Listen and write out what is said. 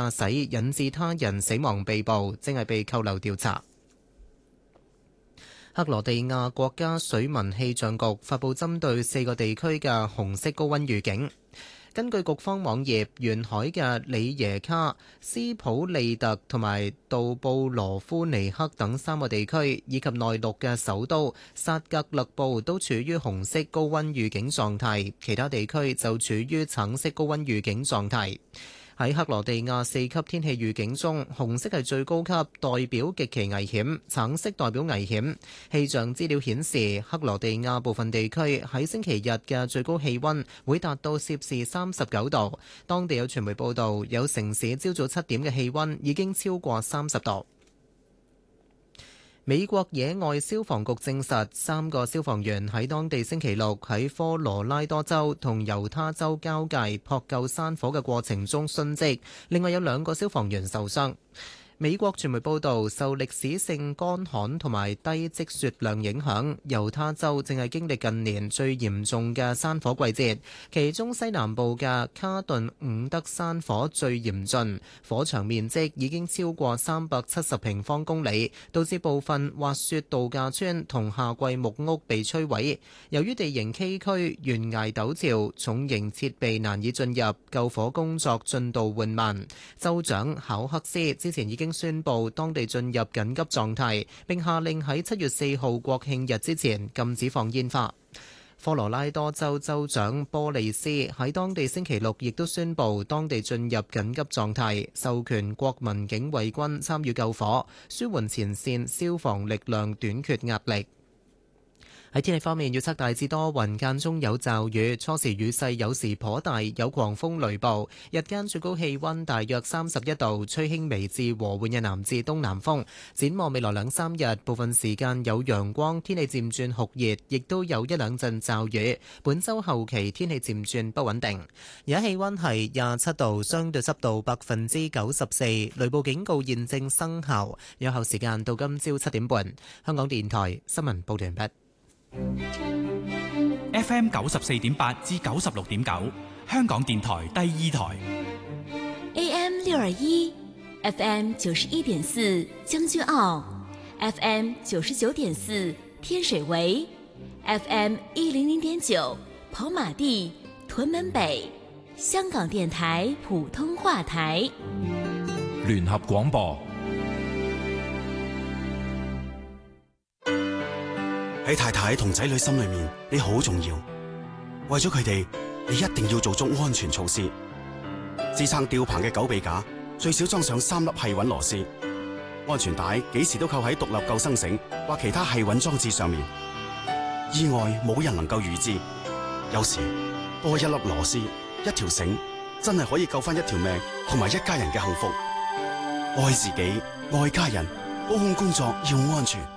駕駛引致他人死亡被捕，正係被扣留調查。克羅地亞國家水文氣象局發布針對4個地區嘅紅色高溫預警。根據局方網頁，沿海嘅里耶卡、斯普利特同埋杜布羅夫尼克等3個地區，以及內陸嘅首都薩格勒布都處於紅色高溫預警狀態，其他地區就處於橙色高溫預警狀態。喺克羅地亞4級天氣預警中，紅色係最高級，代表極其危險；橙色代表危險。氣象資料顯示，克羅地亞部分地區喺星期日嘅最高氣溫會達到攝氏39度。當地有傳媒報道，有城市朝早7點嘅氣溫已經超過30度。美國野外消防局證實，3個消防員喺當地星期六喺科羅拉多州同猶他州交界撲救山火嘅過程中殉職，另外有2個消防員受傷。美國傳媒報道，受歷史性乾旱同埋低積雪量影響，猶他州正係經歷近年最嚴重嘅山火季節，其中西南部嘅卡頓伍德山火最嚴峻，火場面積已經超過370平方公里，導致部分滑雪度假村同夏季木屋被摧毀。由於地形崎嶇、懸崖陡峭，重型設備難以進入，救火工作進度緩慢。州長考克斯之前已經宣布當地進入緊急狀態，並下令喺7月4號國慶日之前禁止放煙花。科羅拉多州州長波利斯喺當地星期六亦都宣布當地進入緊急狀態，授權國民警衛軍參與救火，舒緩前線消防力量短缺壓力。喺天氣方面，預測大致多雲，間中有驟雨，初時雨勢有時頗大，有狂風雷暴。日間最高氣溫大約31度，吹輕微至和緩嘅南至東南風。展望未來2-3日，部分時間有陽光，天氣漸轉酷熱，亦都有1-2陣驟雨。本週後期天氣漸轉不穩定。而家氣溫係27度，相對濕度94%，雷暴警告現正生效。有效時間到今朝7點半。香港電台新聞報道完畢。 FM 94.8至96.9，香港電台第2台。 AM 621 FM 91.4將軍澳 FM 99.4天水圍 FM 100.9跑馬地屯門北，香港電台普通話台。 聯合廣播。 喺太太同仔女心裏面，你好重要。為咗佢哋，你一定要做足安全措施。支撐吊棚嘅狗臂架最少裝上3粒繫穩螺絲，安全帶幾時都扣喺獨立救生繩或其他繫穩裝置上面。意外冇人能夠預知，有時多一粒螺絲、一條繩，真係可以救翻一條命同埋一家人嘅幸福。愛自己，愛家人，高空工作要安全。